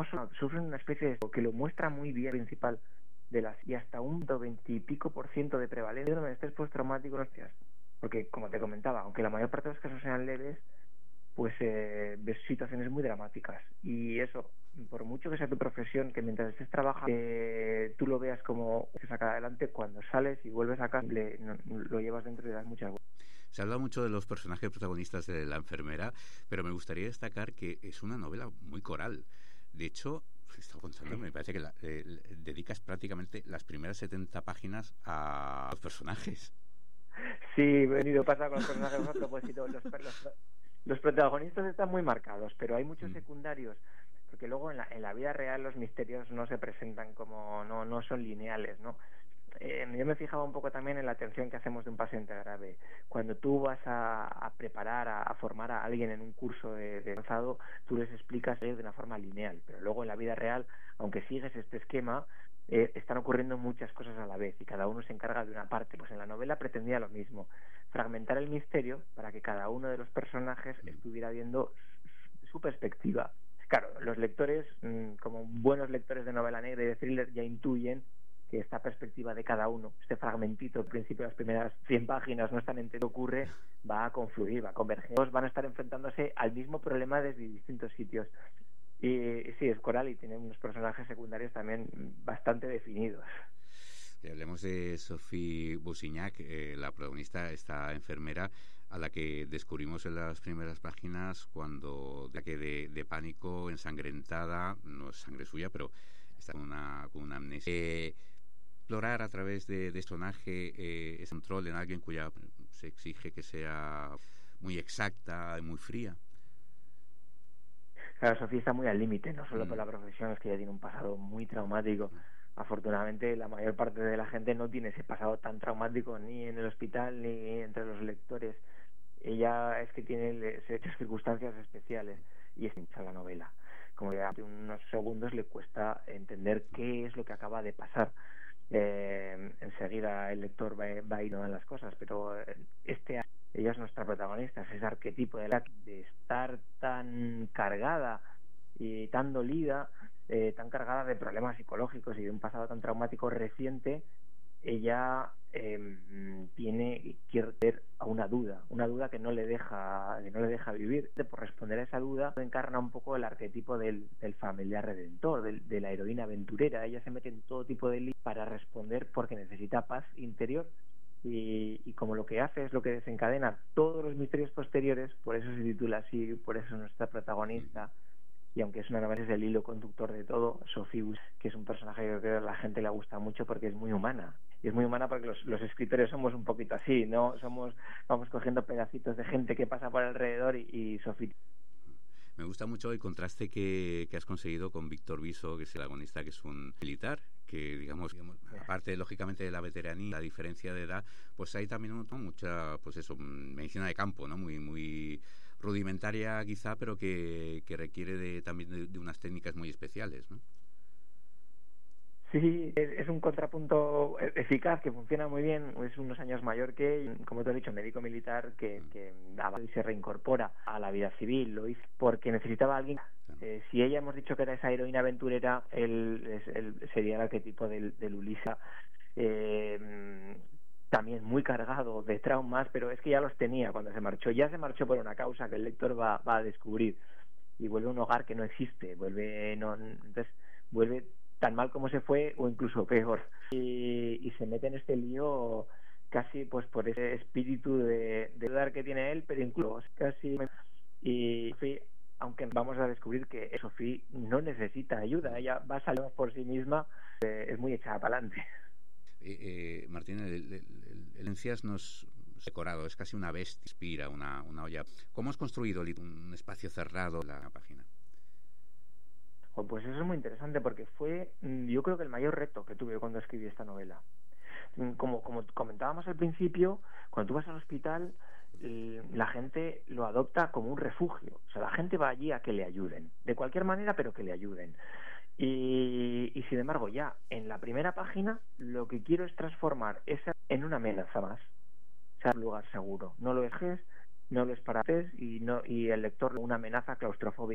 sufren una especie de que lo muestra muy bien principal y hasta un 20 y pico por ciento de prevalencia de estrés postraumático, hostias. Porque, como te comentaba, aunque la mayor parte de los casos sean leves, pues ves situaciones muy dramáticas. Y eso, por mucho que sea tu profesión, que mientras estés trabajando tú lo veas como que sacar adelante, cuando sales y vuelves a casa lo llevas dentro y das muchas vueltas. Se habla mucho de los personajes protagonistas de La enfermera, pero me gustaría destacar que es una novela muy coral. De hecho, estaba contando, me parece que dedicas prácticamente las primeras 70 páginas a los personajes. Sí, venido pasa con los personajes a propósito. Los protagonistas están muy marcados, pero hay muchos secundarios, porque luego en la vida real los misterios no se presentan como, no son lineales, ¿no? Yo me fijaba un poco también en la atención que hacemos de un paciente grave. Cuando tú vas a preparar, a formar a alguien en un curso de avanzado, tú les explicas de una forma lineal, pero luego en la vida real, aunque sigues este esquema, están ocurriendo muchas cosas a la vez y cada uno se encarga de una parte. Pues en la novela pretendía lo mismo, fragmentar el misterio para que cada uno de los personajes estuviera viendo su perspectiva. Claro, los lectores, como buenos lectores de novela negra y de thriller, ya intuyen que esta perspectiva de cada uno, este fragmentito al principio de las primeras 100 páginas no están entendiendo lo que ocurre, va a confluir, va a converger. Todos van a estar enfrentándose al mismo problema desde distintos sitios. Y sí, es coral y tiene unos personajes secundarios también bastante definidos. Y hablemos de Sophie Boussignac, la protagonista, esta enfermera a la que descubrimos en las primeras páginas cuando de pánico, ensangrentada, no es sangre suya, pero está con una amnesia. Explorar a través de este personaje ese control en alguien cuya se exige que sea muy exacta y muy fría. Claro, Sofía está muy al límite, no solo por la profesión, es que ella tiene un pasado muy traumático. Afortunadamente, la mayor parte de la gente no tiene ese pasado tan traumático ni en el hospital ni entre los lectores. Ella es que tiene hechas circunstancias especiales y es mucha la novela. Como que hace unos segundos le cuesta entender qué es lo que acaba de pasar. Enseguida el lector va a ir a las cosas, pero ella es nuestra protagonista, es ese arquetipo de estar tan cargada y tan dolida, tan cargada de problemas psicológicos y de un pasado tan traumático reciente. Ella quiere tener a una duda que no le deja vivir. Por responder a esa duda encarna un poco el arquetipo del familiar redentor, de la heroína aventurera. Ella se mete en todo tipo de líos para responder porque necesita paz interior y como lo que hace es lo que desencadena todos los misterios posteriores, por eso se titula así, por eso es nuestra protagonista. Y aunque es una novela, es el hilo conductor de todo. Sophie, que es un personaje que yo creo que a la gente le gusta mucho porque es muy humana. Y es muy humana porque los escritores somos un poquito así, ¿no? Vamos cogiendo pedacitos de gente que pasa por alrededor y Sophie. Me gusta mucho el contraste que has conseguido con Víctor Viso, que es el agonista, que es un militar, que digamos aparte lógicamente de la veteranía, la diferencia de edad, pues hay también mucha, pues eso, medicina de campo, ¿no? Muy rudimentaria quizá, pero que requiere también de unas técnicas muy especiales, ¿no? Sí, es un contrapunto eficaz que funciona muy bien. Es unos años mayor que él, como te he dicho, médico militar que se reincorpora a la vida civil. Lo hizo porque necesitaba a alguien. Si ella hemos dicho que era esa heroína aventurera, él sería el arquetipo del Ulisa. También muy cargado de traumas, pero es que ya los tenía cuando se marchó. Ya se marchó por una causa que el lector va a descubrir y vuelve a un hogar que no existe. Entonces vuelve tan mal como se fue o incluso peor y se mete en este lío casi pues por ese espíritu de dudar que tiene él, pero incluso casi y aunque vamos a descubrir que Sophie no necesita ayuda, ella va a salir por sí misma, es muy echada para adelante. Martín, el Encías nos decorado, es casi una bestia, inspira una olla. ¿Cómo has construido un espacio cerrado en la página? Pues eso es muy interesante porque fue, yo creo que el mayor reto que tuve cuando escribí esta novela. Como comentábamos al principio, cuando tú vas al hospital, la gente lo adopta como un refugio. O sea, la gente va allí a que le ayuden, de cualquier manera, pero que le ayuden. Y sin embargo, ya en la primera página, lo que quiero es transformar esa en una amenaza más. O sea, un lugar seguro. No lo dejes, no lo esparates y el lector una amenaza claustrofóbica.